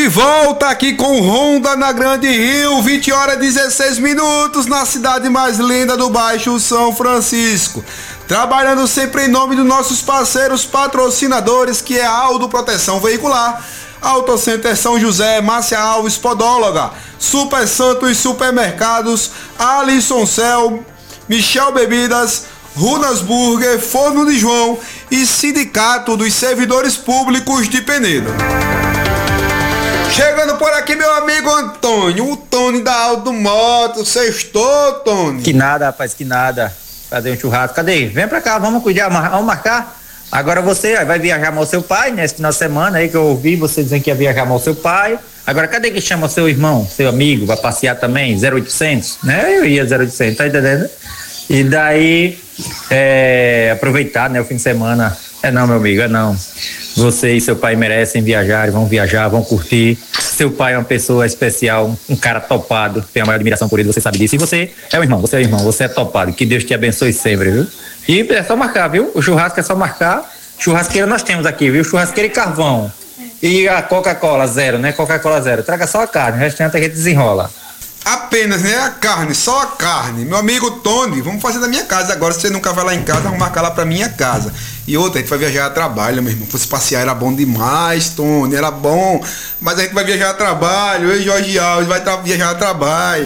De volta aqui com Ronda na Grande Rio, 20 horas e 16 minutos, na cidade mais linda do Baixo São Francisco. Trabalhando sempre em nome dos nossos parceiros patrocinadores, que é a Aldo Proteção Veicular, Autocenter São José, Márcia Alves Podóloga, Super Santos Supermercados, Alisson Cel, Michel Bebidas, Runas Burger, Forno de João e Sindicato dos Servidores Públicos de Penedo. Chegando por aqui, meu amigo Antônio, o Tony da Aldo Moto. Sextou, Tony? Que nada, rapaz, que nada. Cadê o churrasco? Cadê? Vem pra cá, vamos cuidar, vamos marcar. Agora você vai viajar com o seu pai, né? Esse final de semana aí que eu ouvi você dizendo que ia viajar com o seu pai. Agora, cadê que chama o seu irmão, seu amigo, vai passear também? 0800, né? Eu ia 0800, tá entendendo? E daí, aproveitar, né, o fim de semana. Não, meu amigo, não. Você e seu pai merecem viajar, vão viajar, vão curtir. Seu pai é uma pessoa especial, um cara topado, tenho a maior admiração por ele, você sabe disso. E você é o irmão, você é topado. Que Deus te abençoe sempre, viu? E é só marcar, viu? O churrasco é só marcar. Churrasqueira nós temos aqui, viu? Churrasqueira e carvão. E a Coca-Cola zero, né? Coca-Cola zero. Traga só a carne, o restante a gente desenrola. Apenas, né? A carne, só a carne. Meu amigo Tony, vamos fazer na minha casa agora. Se você nunca vai lá em casa, vamos marcar lá pra minha casa. E outra, a gente vai viajar a trabalho, meu irmão. Fosse passear era bom demais, Tony, era bom. Mas a gente vai viajar a trabalho. Eu e Jorge Alves vai viajar a trabalho.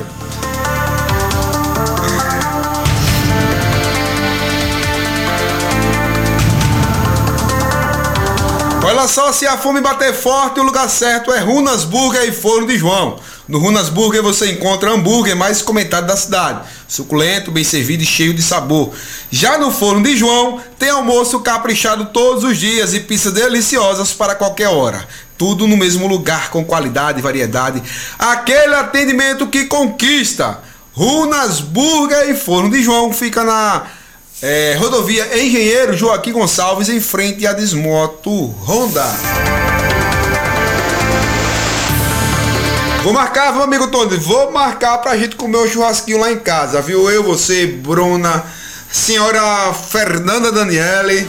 Olha só, se a fome bater forte, o lugar certo é Runas Burger e Forno de João. No Runas Burger você encontra hambúrguer mais comentado da cidade, suculento, bem servido e cheio de sabor. Já no Forno de João tem almoço caprichado todos os dias e pizzas deliciosas para qualquer hora. Tudo no mesmo lugar com qualidade e variedade. Aquele atendimento que conquista. Runas Burger e Forno de João fica na rodovia Engenheiro Joaquim Gonçalves, em frente à Desmoto Honda. Vou marcar, meu amigo Tony, vou marcar pra gente comer um churrasquinho lá em casa, viu? Eu, você, Bruna, senhora Fernanda Daniele.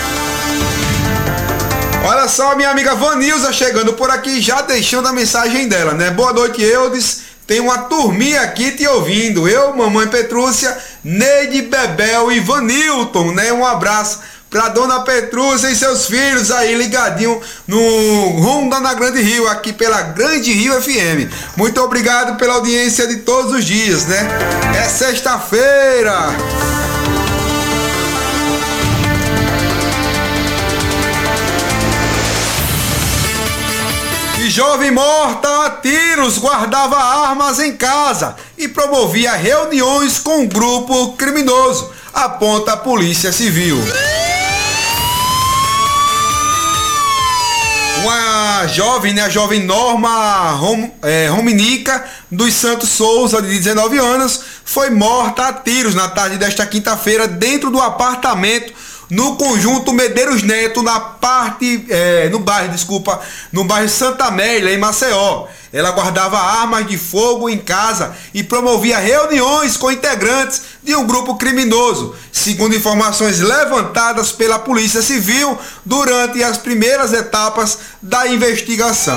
Olha só, minha amiga Vanilza chegando por aqui, já deixando a mensagem dela, né? Boa noite, Eudes. Tem uma turminha aqui te ouvindo. Eu, mamãe Petrúcia, Neide, Bebel e Vanilton, né? Um abraço pra dona Petrúcia e seus filhos aí ligadinho no Ronda na Grande Rio, aqui pela Grande Rio FM. Muito obrigado pela audiência de todos os dias, né? É sexta-feira. E jovem morta a tiros guardava armas em casa e promovia reuniões com um grupo criminoso, aponta a Polícia Civil. Uma jovem, né, a jovem Norma Rominica dos Santos Souza, de 19 anos, foi morta a tiros na tarde desta quinta-feira dentro do apartamento no conjunto Medeiros Neto, no bairro Santa Amélia, em Maceió. Ela guardava armas de fogo em casa e promovia reuniões com integrantes de um grupo criminoso, segundo informações levantadas pela Polícia Civil durante as primeiras etapas da investigação.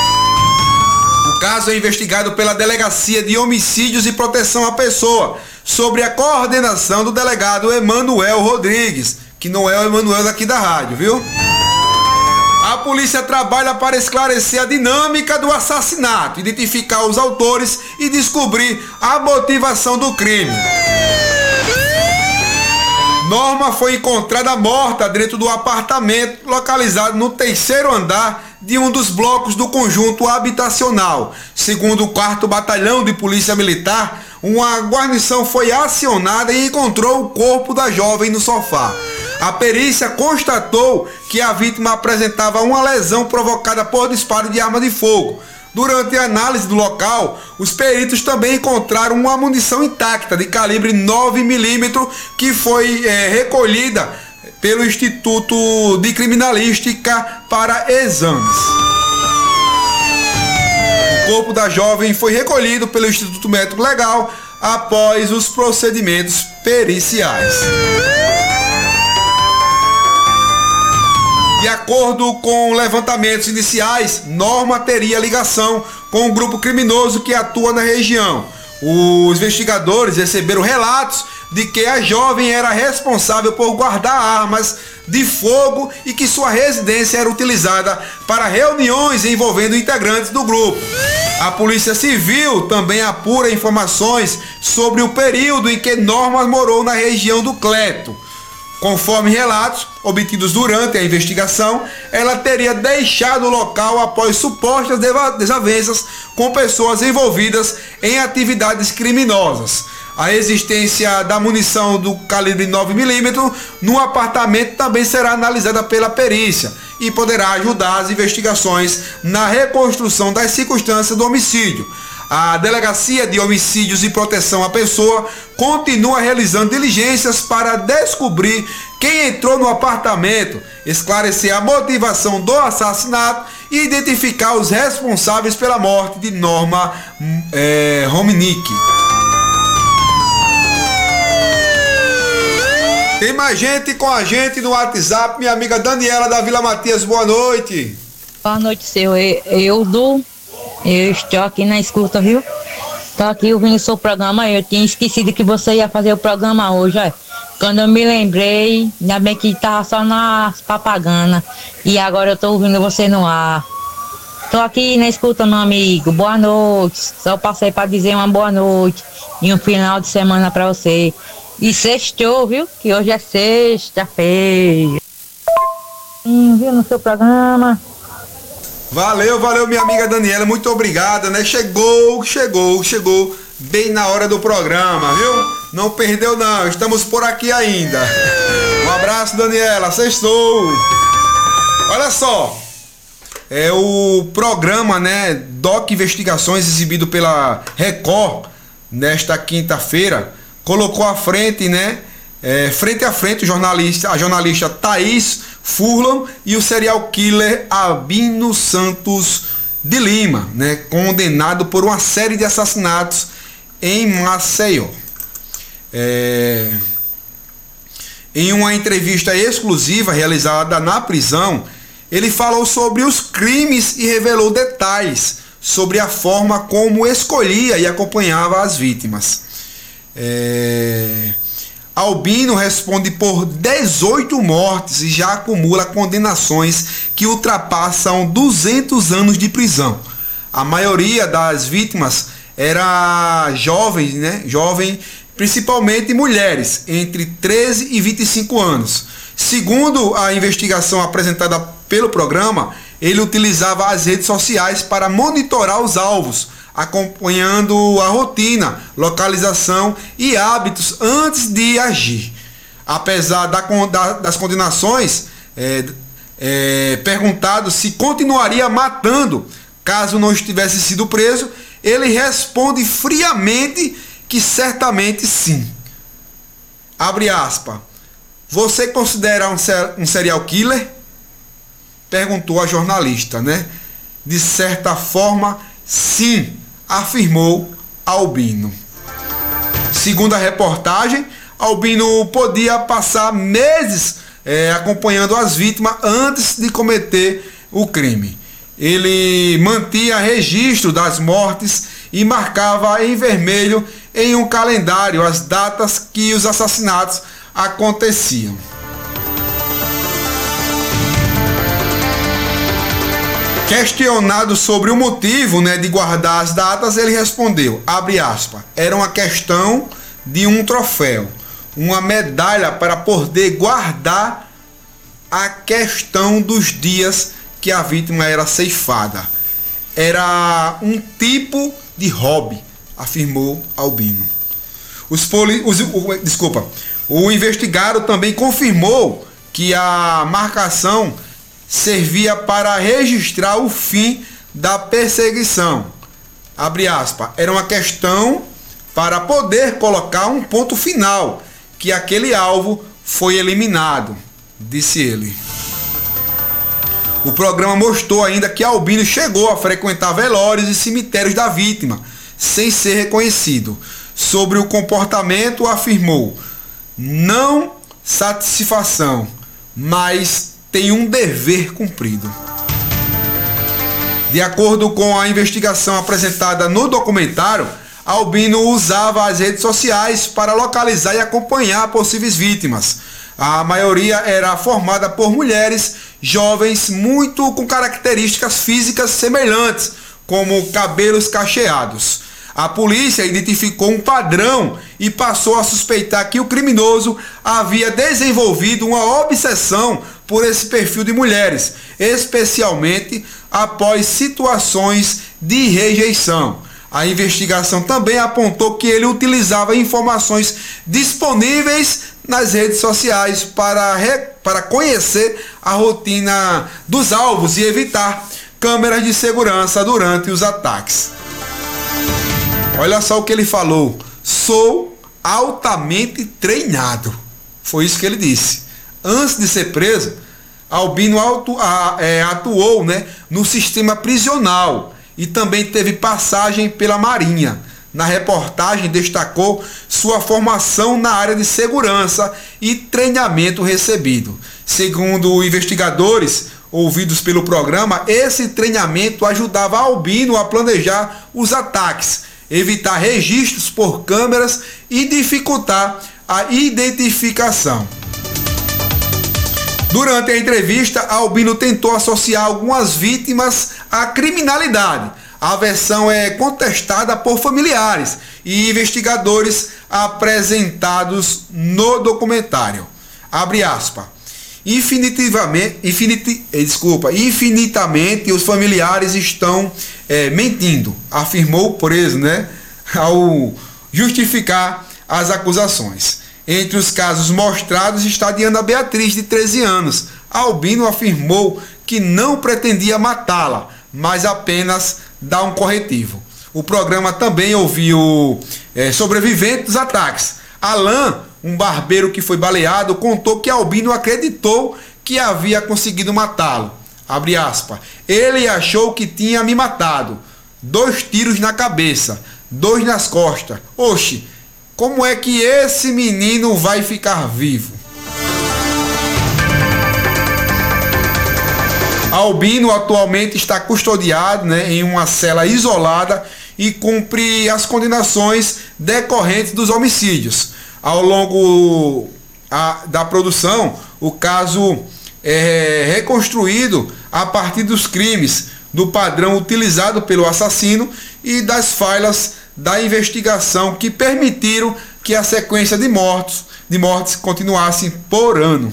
O caso é investigado pela Delegacia de Homicídios e Proteção à Pessoa, sob a coordenação do delegado Emanuel Rodrigues, que não é o Emanuel daqui da rádio, viu? A polícia trabalha para esclarecer a dinâmica do assassinato, identificar os autores e descobrir a motivação do crime. Norma foi encontrada morta dentro do apartamento localizado no 3º andar de um dos blocos do conjunto habitacional. Segundo o 4º Batalhão de Polícia Militar, uma guarnição foi acionada e encontrou o corpo da jovem no sofá. A perícia constatou que a vítima apresentava uma lesão provocada por disparo de arma de fogo. Durante a análise do local, os peritos também encontraram uma munição intacta de calibre 9mm que foi recolhida pelo Instituto de Criminalística para exames. O corpo da jovem foi recolhido pelo Instituto Médico Legal após os procedimentos periciais. De acordo com levantamentos iniciais, Norma teria ligação com um grupo criminoso que atua na região. Os investigadores receberam relatos de que a jovem era responsável por guardar armas de fogo e que sua residência era utilizada para reuniões envolvendo integrantes do grupo. A Polícia Civil também apura informações sobre o período em que Norma morou na região do Cleto. Conforme relatos obtidos durante a investigação, ela teria deixado o local após supostas desavenças com pessoas envolvidas em atividades criminosas. A existência da munição do calibre 9mm no apartamento também será analisada pela perícia e poderá ajudar as investigações na reconstrução das circunstâncias do homicídio. A Delegacia de Homicídios e Proteção à Pessoa continua realizando diligências para descobrir quem entrou no apartamento, esclarecer a motivação do assassinato e identificar os responsáveis pela morte de Norma Rominick. Tem mais gente com a gente no WhatsApp, minha amiga Daniela da Vila Matias, boa noite. Boa noite, seu Eudo. Eu estou aqui na escuta, viu? Estou aqui ouvindo o seu programa. Eu tinha esquecido que você ia fazer o programa hoje, ó. Quando eu me lembrei, ainda bem que estava só nas papaganas. E agora eu estou ouvindo você no ar. Estou aqui na escuta, meu amigo. Boa noite. Só passei para dizer uma boa noite e um final de semana para você. E sextou, viu? Que hoje é sexta-feira. Viu no seu programa? Valeu, minha amiga Daniela, muito obrigada, né? Chegou bem na hora do programa, viu? Não perdeu não, estamos por aqui ainda. Um abraço, Daniela, sextou. Olha só, o programa, né, Doc Investigações, exibido pela Record nesta quinta-feira, colocou à frente, né, frente a frente a jornalista Thaís Furlan e o serial killer Albino Santos de Lima, né, condenado por uma série de assassinatos em Maceió. Em uma entrevista exclusiva realizada na prisão, ele falou sobre os crimes e revelou detalhes sobre a forma como escolhia e acompanhava as vítimas. Albino responde por 18 mortes e já acumula condenações que ultrapassam 200 anos de prisão. A maioria das vítimas era jovens, né? Principalmente mulheres, entre 13 e 25 anos. Segundo a investigação apresentada pelo programa, ele utilizava as redes sociais para monitorar os alvos, acompanhando a rotina, localização e hábitos antes de agir. Apesar das condenações, perguntado se continuaria matando caso não estivesse sido preso, ele responde friamente que certamente sim. Abre aspas. Você considera um serial killer? Perguntou a jornalista, né? De certa forma, sim, afirmou Albino. Segundo a reportagem, Albino podia passar meses acompanhando as vítimas antes de cometer o crime. Ele mantinha registro das mortes e marcava em vermelho em um calendário as datas que os assassinatos aconteciam. Questionado sobre o motivo, né, de guardar as datas, ele respondeu, abre aspas, era uma questão de um troféu, uma medalha para poder guardar a questão dos dias que a vítima era ceifada. Era um tipo de hobby, afirmou Albino. O investigado também confirmou que a marcação servia para registrar o fim da perseguição. Abre aspas, era uma questão para poder colocar um ponto final, que aquele alvo foi eliminado, disse ele. O programa mostrou ainda que Albino chegou a frequentar velórios e cemitérios da vítima, sem ser reconhecido. Sobre o comportamento, afirmou, não satisfação, mas tem um dever cumprido. De acordo com a investigação apresentada no documentário, Albino usava as redes sociais para localizar e acompanhar possíveis vítimas. A maioria era formada por mulheres jovens muito com características físicas semelhantes, como cabelos cacheados. A polícia identificou um padrão e passou a suspeitar que o criminoso havia desenvolvido uma obsessão por esse perfil de mulheres, especialmente após situações de rejeição. A investigação também apontou que ele utilizava informações disponíveis nas redes sociais para conhecer a rotina dos alvos e evitar câmeras de segurança durante os ataques. Olha só o que ele falou: sou altamente treinado. Foi isso que ele disse. Antes de ser preso, Albino atuou, no sistema prisional e também teve passagem pela Marinha. Na reportagem destacou sua formação na área de segurança e treinamento recebido. Segundo investigadores ouvidos pelo programa, esse treinamento ajudava Albino a planejar os ataques, evitar registros por câmeras e dificultar a identificação. Durante a entrevista, Albino tentou associar algumas vítimas à criminalidade. A versão é contestada por familiares e investigadores apresentados no documentário. Abre aspas. Infinitamente os familiares estão mentindo, afirmou o preso, ao justificar as acusações. Entre os casos mostrados está Diana Beatriz, de 13 anos. Albino afirmou que não pretendia matá-la, mas apenas dar um corretivo. O programa também ouviu sobreviventes dos ataques. Alain, um barbeiro que foi baleado, contou que Albino acreditou que havia conseguido matá-lo. Abre aspas. Ele achou que tinha me matado. 2 tiros na cabeça, 2 nas costas. Oxe, como é que esse menino vai ficar vivo? Albino atualmente está custodiado em uma cela isolada e cumpre as condenações decorrentes dos homicídios. Ao longo da produção, o caso é reconstruído a partir dos crimes, do padrão utilizado pelo assassino e das falhas da investigação que permitiram que a sequência de mortes continuasse por ano.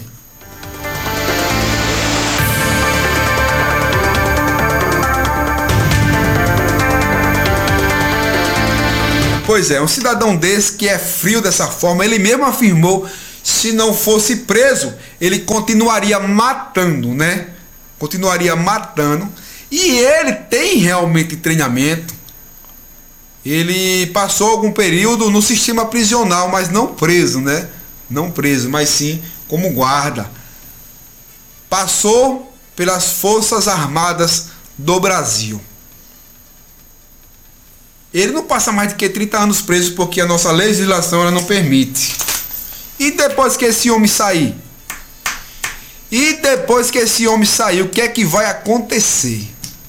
Pois é, um cidadão desse que é frio dessa forma, ele mesmo afirmou, se não fosse preso, ele continuaria matando, Continuaria matando. E ele tem realmente treinamento. Ele passou algum período no sistema prisional, mas não preso, Não preso, mas sim como guarda. Passou pelas Forças Armadas do Brasil. Ele não passa mais de que 30 anos preso, porque a nossa legislação ela não permite. E depois que esse homem sair? O que é que vai acontecer?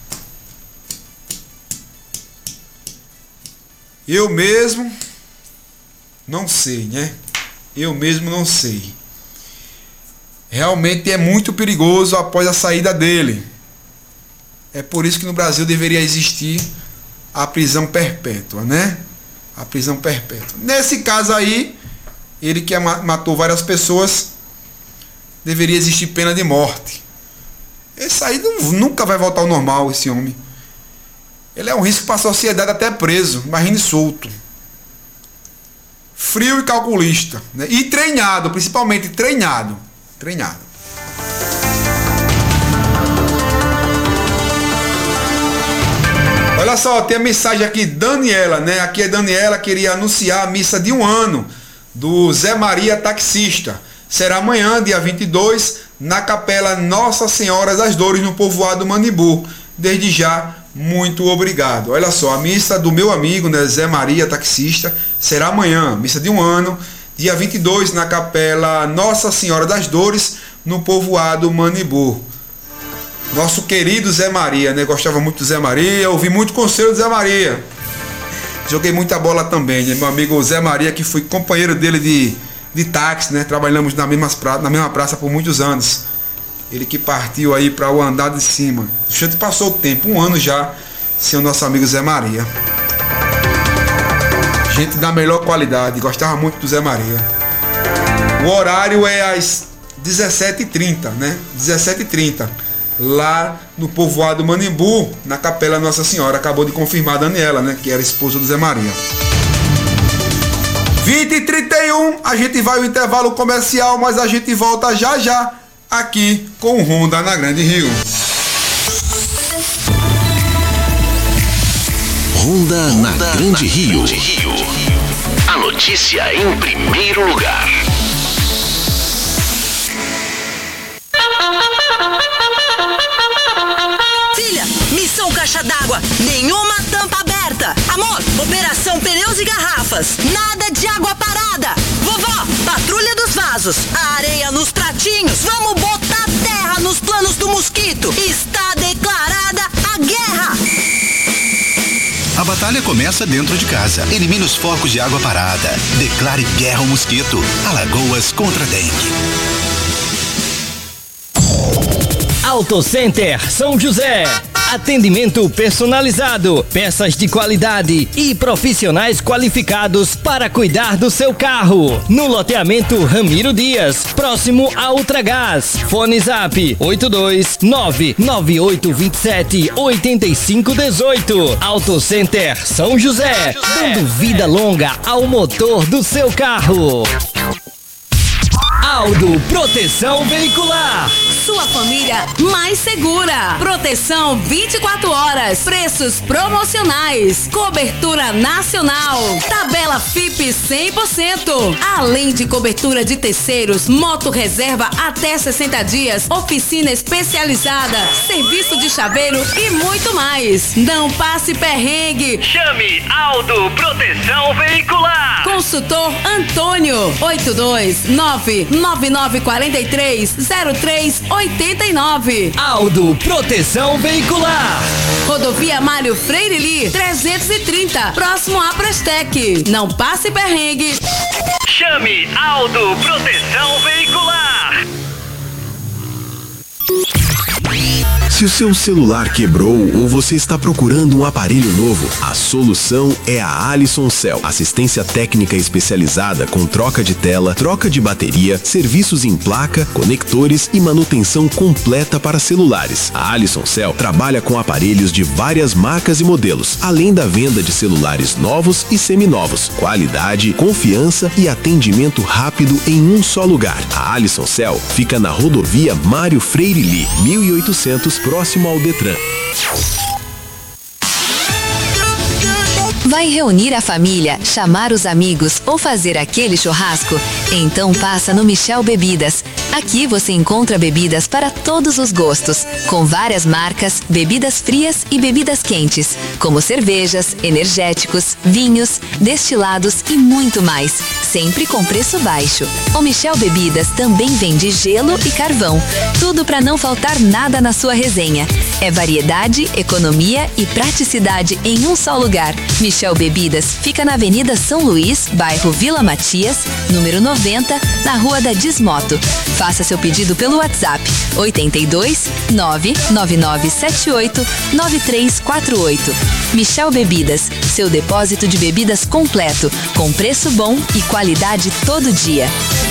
Eu mesmo não sei, Eu mesmo não sei. Realmente é muito perigoso após a saída dele. É por isso que no Brasil deveria existir a prisão perpétua, A prisão perpétua. Nesse caso aí, ele que matou várias pessoas, deveria existir pena de morte. Esse aí nunca vai voltar ao normal, esse homem. Ele é um risco para a sociedade até preso, imagine solto. Frio e calculista, E treinado, principalmente treinado. Olha só, tem a mensagem aqui, Daniela, Aqui é Daniela, queria anunciar a missa de 1 ano do Zé Maria Taxista. Será amanhã, dia 22, na Capela Nossa Senhora das Dores, no povoado Manibu. Desde já, muito obrigado. Olha só, a missa do meu amigo, Zé Maria Taxista, será amanhã, missa de 1 ano, dia 22, na Capela Nossa Senhora das Dores, no povoado Manibu. Nosso querido Zé Maria, né? Gostava muito do Zé Maria, ouvi muito conselho do Zé Maria. Joguei muita bola também, né? Meu amigo Zé Maria, que fui companheiro dele de táxi, né? Trabalhamos na mesma praça por muitos anos. Ele que partiu aí para o andar de cima. A gente passou o tempo, 1 ano já, sem o nosso amigo Zé Maria. Gente da melhor qualidade, gostava muito do Zé Maria. O horário é às 17h30, né? 17h30. Lá no povoado Manibu, na Capela Nossa Senhora. Acabou de confirmar a Daniela, né? Que era esposa do Zé Maria. 20h31, a gente vai ao intervalo comercial, mas a gente volta já já aqui com o Ronda na Grande Rio. Ronda na Grande Rio. A notícia em primeiro lugar. Filha, missão caixa d'água, nenhuma tampa aberta. Amor, operação pneus e garrafas, nada de água parada. Vovó, patrulha dos vasos, a areia nos pratinhos, vamos botar terra nos planos do mosquito. Está declarada a guerra. A batalha começa dentro de casa. Elimine os focos de água parada. Declare guerra ao mosquito. Alagoas contra a dengue. Auto Center São José. Atendimento personalizado, peças de qualidade e profissionais qualificados para cuidar do seu carro. No loteamento Ramiro Dias, próximo a Ultragás. Fone Zap 82998278518. Auto Center São José, dando vida longa ao motor do seu carro. Aldo Proteção Veicular. Sua família mais segura. Proteção 24 horas. Preços promocionais. Cobertura nacional. Tabela FIP 100%. Além de cobertura de terceiros, moto reserva até 60 dias, oficina especializada, serviço de chaveiro e muito mais. Não passe perrengue. Chame Aldo Proteção Veicular. Consultor Antônio 82999430389. Aldo Proteção Veicular. Rodovia Mário Freire Lee 330, próximo à Prestec. Não passe perrengue. Chame Aldo Proteção Veicular. Se o seu celular quebrou ou você está procurando um aparelho novo, a solução é a Alisson Cell. Assistência técnica especializada com troca de tela, troca de bateria, serviços em placa, conectores e manutenção completa para celulares. A Alisson Cell trabalha com aparelhos de várias marcas e modelos, além da venda de celulares novos e seminovos. Qualidade, confiança e atendimento rápido em um só lugar. A Alisson Cell fica na rodovia Mário Freire Lee, 1800, próximo ao Detran. Vai reunir a família, chamar os amigos ou fazer aquele churrasco? Então passa no Michel Bebidas. Aqui você encontra bebidas para todos os gostos, com várias marcas, bebidas frias e bebidas quentes, como cervejas, energéticos, vinhos, destilados e muito mais, sempre com preço baixo. O Michel Bebidas também vende gelo e carvão, tudo para não faltar nada na sua resenha. É variedade, economia e praticidade em um só lugar. Michel Bebidas fica na Avenida São Luís, bairro Vila Matias, número 90, na Rua da Desmoto. Faça seu pedido pelo WhatsApp 82 99978 9348. Michel Bebidas, seu depósito de bebidas completo, com preço bom e qualidade todo dia.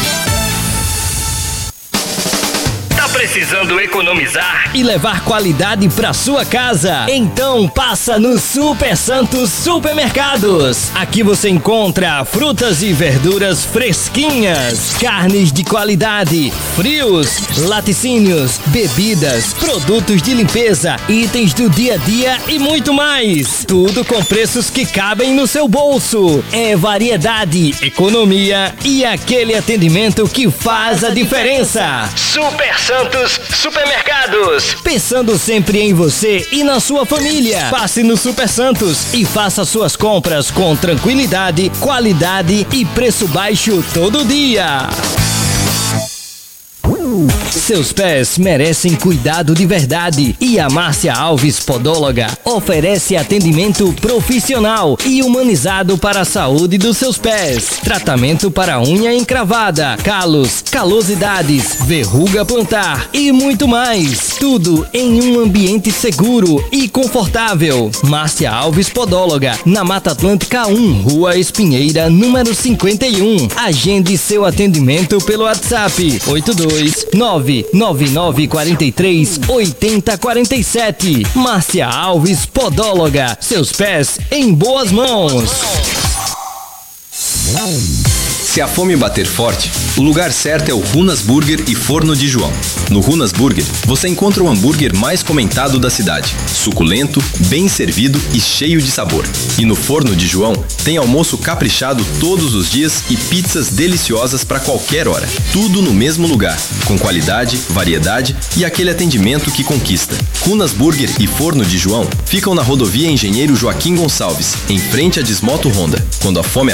Precisando economizar e levar qualidade para sua casa? Então passa no Super Santos Supermercados. Aqui você encontra frutas e verduras fresquinhas, carnes de qualidade, frios, laticínios, bebidas, produtos de limpeza, itens do dia a dia e muito mais. Tudo com preços que cabem no seu bolso. É variedade, economia e aquele atendimento que faz a diferença. Super Santos Supermercados. Pensando sempre em você e na sua família. Passe no Super Santos e faça suas compras com tranquilidade, qualidade e preço baixo todo dia. Seus pés merecem cuidado de verdade e a Márcia Alves Podóloga oferece atendimento profissional e humanizado para a saúde dos seus pés. Tratamento para unha encravada, calos, calosidades, verruga plantar e muito mais. Tudo em um ambiente seguro e confortável. Márcia Alves Podóloga, na Mata Atlântica 1, Rua Espinheira, número 51. Agende seu atendimento pelo WhatsApp 82999438047. Márcia Alves Podóloga, seus pés em boas mãos. Se a fome bater forte, o lugar certo é o Runas Burger e Forno de João. No Runas Burger, você encontra o hambúrguer mais comentado da cidade. Suculento, bem servido e cheio de sabor. E no Forno de João, tem almoço caprichado todos os dias e pizzas deliciosas para qualquer hora. Tudo no mesmo lugar, com qualidade, variedade e aquele atendimento que conquista. Runas Burger e Forno de João ficam na rodovia Engenheiro Joaquim Gonçalves, em frente a Desmoto Honda. Quando a fome